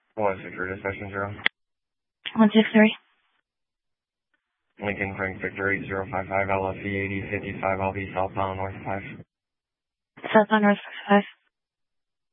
163 dispatch 0. 163. Lincoln Frank Victor 8055 LFE 8055 LV southbound north 5. Southbound north 5.